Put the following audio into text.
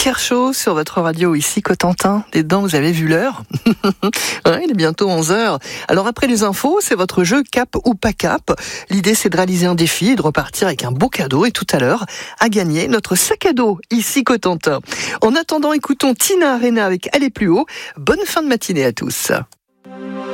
Kershaw sur votre radio ici, Cotentin. Des dents, vous avez vu l'heure? Ouais, il est bientôt 11h. Alors après les infos, c'est votre jeu Cap ou pas Cap. L'idée, c'est de réaliser un défi et de repartir avec un beau cadeau. Et tout à l'heure, à gagner notre sac à dos ici, Cotentin. En attendant, écoutons Tina Arena avec Aller plus haut. Bonne fin de matinée à tous.